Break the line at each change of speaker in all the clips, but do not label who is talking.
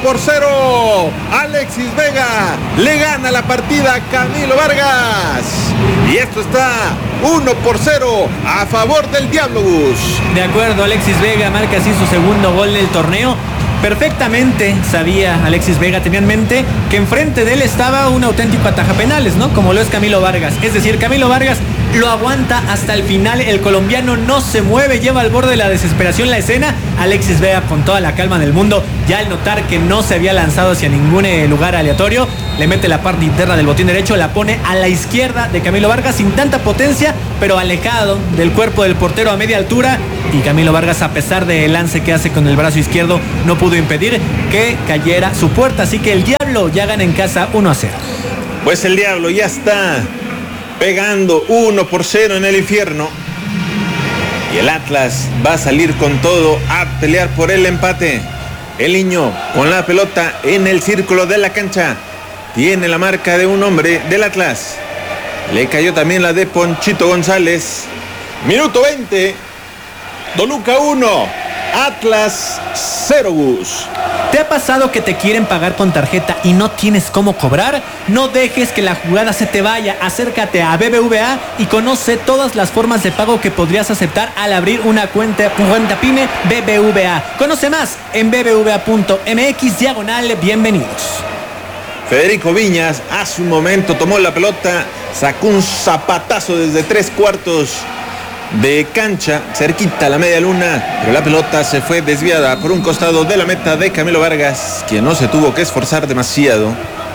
1-0. Alexis Vega le gana la partida a Camilo Vargas. Y esto está 1-0 a favor del Diablo, Gus.
De acuerdo, Alexis Vega marca así su segundo gol del torneo. Perfectamente sabía Alexis Vega, tenía en mente que enfrente de él estaba un auténtico atajapenales, ¿no? Como lo es Camilo Vargas. Es decir, Camilo Vargas lo aguanta hasta el final. El colombiano no se mueve, lleva al borde de la desesperación la escena. Alexis Vega, con toda la calma del mundo, ya al notar que no se había lanzado hacia ningún lugar aleatorio, le mete la parte interna del botín derecho, la pone a la izquierda de Camilo Vargas sin tanta potencia, pero alejado del cuerpo del portero a media altura. Y Camilo Vargas, a pesar del lance que hace con el brazo izquierdo, no pudo impedir que cayera su puerta. Así que el Diablo ya gana en casa 1-0.
Pues el Diablo ya está pegando 1-0 en el infierno. Y el Atlas va a salir con todo a pelear por el empate. El Niño con la pelota en el círculo de la cancha. Tiene la marca de un hombre del Atlas. Le cayó también la de Ponchito González. Minuto 20. Toluca 1, Atlas 0, Gus.
¿Te ha pasado que te quieren pagar con tarjeta y no tienes cómo cobrar? No dejes que la jugada se te vaya. Acércate a BBVA y conoce todas las formas de pago que podrías aceptar al abrir una cuenta PYME BBVA. Conoce más en bbva.mx/bienvenidos.
Federico Viñas hace un momento tomó la pelota, sacó un zapatazo desde 3/4 de cancha, cerquita a la media luna, pero la pelota se fue desviada por un costado de la meta de Camilo Vargas, quien no se tuvo que esforzar demasiado.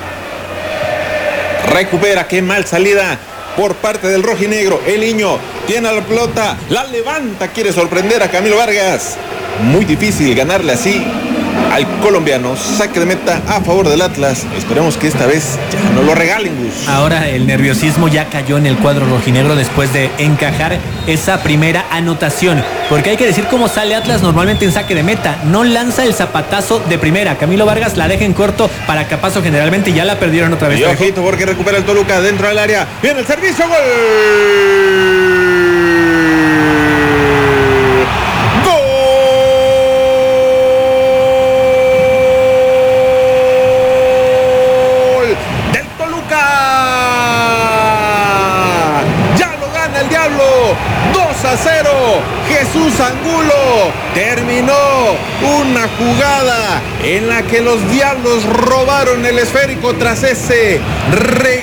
Recupera, qué mal salida por parte del rojinegro. El Niño tiene la pelota, la levanta, quiere sorprender a Camilo Vargas. Muy difícil ganarle así al colombiano. Saque de meta a favor del Atlas. Esperemos que esta vez ya no lo regalen, Gus.
Ahora el nerviosismo ya cayó en el cuadro rojinegro después de encajar esa primera anotación, porque hay que decir cómo sale Atlas normalmente en saque de meta. No lanza el zapatazo de primera. Camilo Vargas la deja en corto para Capazo generalmente, y ya la perdieron otra vez.
Y ojito porque recupera el Toluca dentro del área. Viene el servicio, gol. Jesús Angulo terminó una jugada en la que los Diablos robaron el esférico tras ese